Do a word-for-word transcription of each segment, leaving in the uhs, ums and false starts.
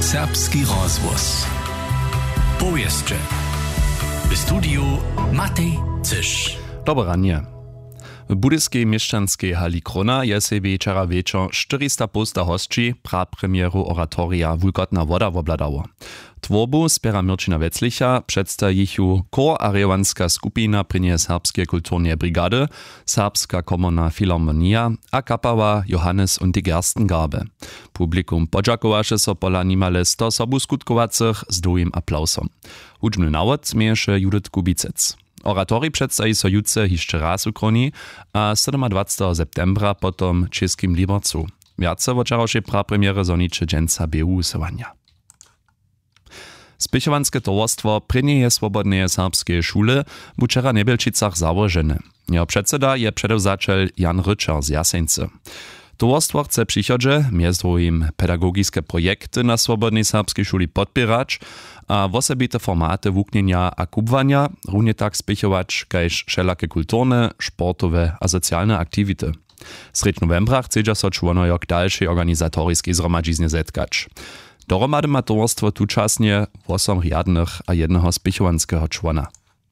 Serbski rozhłos. Powieszcze. W studiu Matej Cysz. Dobre ranie. W budyskiej mieszczanskiej hali Krona je sobie wczoraj wieczor czterysta posta hostči pra premieru oratoria Wulkotna woda wobladało. Tworbu spiera Mirčina Veclicha przedstawi ju Chor a rewanska skupina prynie Serbskie kulturnie brigady, Serbska komorna filharmonia a kapała Johannes und die Gerstengarbe. Publikum podżakowaše so pola nimale sto sobu skutkowacych z długim aplausom. Hudźbny nawod mieješe Judith Kubicec. Oratori przedstawi so jutce jeszcze raz u Kroni, a dwudziestego siódmego septembra potom czeskim Libercu. Wiace wczorajszej prapremiery zonicze dżęca B U usuwania. Spychowanskie towarstwo prynieje swobodne serbskie szule w wczoraj Nebelčicach założone. Jeho przedseda je przedewzaciel Jan Ryczar z Jaseńce. Towarstwo chce przychodzie, między drugim pedagogiczne projekty na swobodnej serbskiej szuli podpierać, a osobite formaty włóknienia a kubwania, równie tak spychować, kajż wszelakie kulturne, sportowe a socjalne aktywity. Sreć novembra chce so członojo k dalszej organizatorskiej zgromadziznie zetkać. Dohromady ma towarstwo tučasnie osem riadnych a jednego spychowanskiego człona.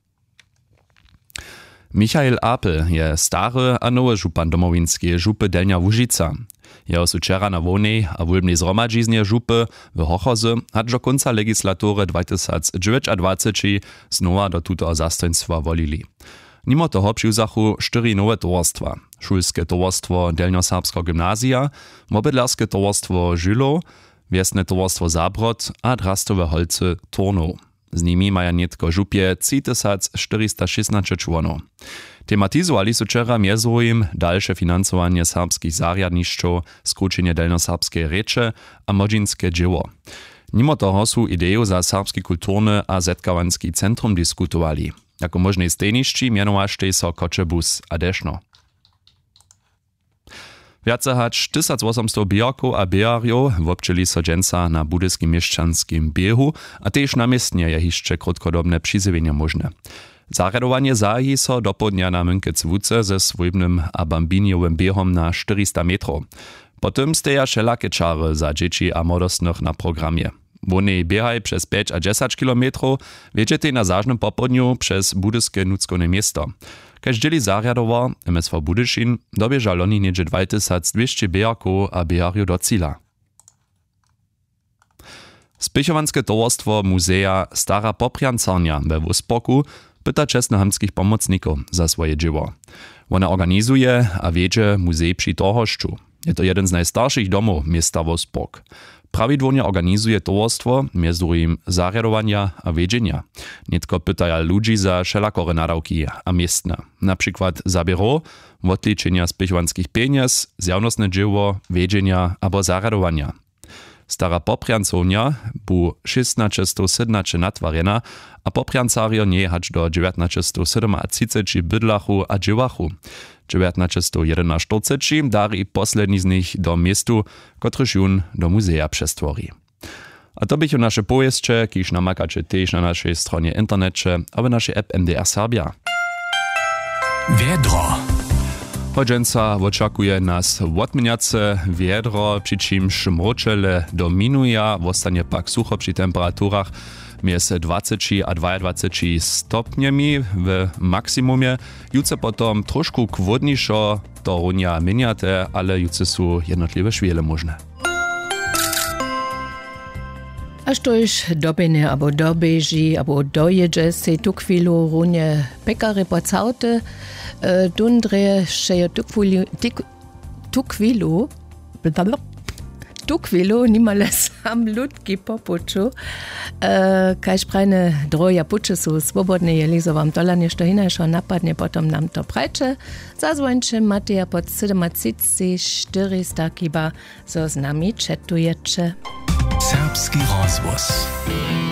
Michael Apel je stary a nowy župan domowinskiej župy Delnia Łužica. Jeho su wczera na wolnej a wólbnej zgromadziznie župy w Hochozy hat do końca legislatury dwa tysiące dziewiętnaście znowa do tutego zastoństwa wolili. Mimo toho přiwzachu cztery nowe towarstwa. Szulskie towarstwo Delnjoserbskiego gymnazja, mobydlarskie towarstwo Żylo, wiesne towarstwo Zabrod a drastowe holce Tornow. Z nimi maja netko župje trzy tysiące czterysta szesnaście członów. Tematizowali su wczera między innymi dalsze finansowanie serbskich zarjadniszczów, skrócenie delnoserbskiej recze a młodzinskie dzieło. Mimo toho su ideju za serbski kulturny a zetkawanski centrum dyskutowali. Jako możnej stejniszczy mianowaštej so Kočebus a Dešno. Wiace hać tysiąc osiemset bijaków a bijarjów wobczyli so dżęca na budyskim mieszczanskim biehu, a też na miestnie je jeszcze krótkodobne przyzywienie możne. Zarjadowanie zahi so do południa na Mynkec Wódce ze swojbnym a bambiniowym biehom na czterysta metrów. Potem steja wszelakie czary za dzieci a młodostnych na programie. Wony biehaj przez pięć a dziesięć kilometrów, wiedziecie na zażnym popołudniu przez budyskie nuckone miasto. Kaž dzieli zarjadowo, M S V Budyšin, dobieża loni niedzie dwa tysiące dwieście bijaków a bijarju do cila. Spychowanskie towarstwo Muzea Stara Popriancarnia we Wospoku pyta czesne hamskich pomocników za swoje dzieło. Ona organizuje a wiedzie muzej przy Torhoszczu. Je to jeden z najstarszych domów miasta Wospok. Prawidłownie organizuje towarstwo, między drugim zarjadowania a wiedzienia. Netko pytaja ludzi za wszelakore nadawki a miestne. Na przykład za biuro, odliczenia spychowanskich pieniędzy, zjawnostne dzieło, wiedzienia albo zarjadowania. Stara Popriancarnia bu szesnaście sedemnaście natwarjena, a popriancario nie hać do dziewiętnaście siedemtrzydzieści bydlachu a dziewachu. dziewiętnaście czterdzieści dari poslední z nich do miestu, kotryż jun do muzea przestwori. A to bychu nasze pojeźdźcze, kiż namakacie też na naszej stronie internecie, a w naszej app M D R Serbia. Wiedro. Hodźenca oczekuje nas odmieniace wiedro, przy czymś mroczele dominuje, zostanie pak sucho przy temperaturach między dwadzieścia a dwadzieścia dwa stopniami w maksimumie. Jutce potom troszkę chłodniejszo, to runia miniate, ale jutce są jednotliwe szwiele możne. Aż to już dobene, abo dobeži, abo dojedzie se tu chwilu runie pekary pocałte, dundre się tu chwilu, tu chwilu, tu chwilu nimale sam ludki popuczu, kaž prajne droja puče su swobodne jeli, so wam dola nešto hinajšo napadne, potom nam to prajče. Zazwończe Mateja pod siedemdziesiąt czterysta kiba, so z nami chatujecie. Serbski rozhłos.